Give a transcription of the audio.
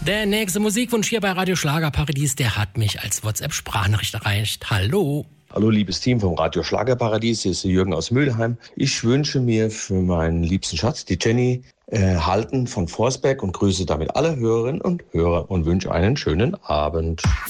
Der nächste Musikwunsch hier bei Radio Schlagerparadies, der hat mich als WhatsApp-Sprachnachricht erreicht. Hallo. Hallo liebes Team vom Radio Schlagerparadies, hier ist der Jürgen aus Mülheim. Ich wünsche mir für meinen liebsten Schatz, die Jenny, Halten von Forsberg und grüße damit alle Hörerinnen und Hörer und wünsche einen schönen Abend.